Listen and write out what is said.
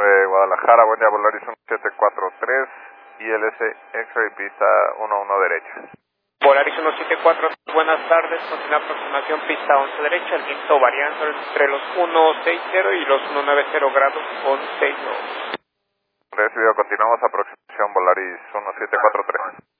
Torre Guadalajara, buen día, Volaris 1743, ILS X-Ray pista 11 derecha. Volaris 174, buenas tardes, continúa aproximación pista 11 derecha, el viento variando entre los 160 y los 190 grados con 6 knots. Recibido, continuamos aproximación Volaris 1743.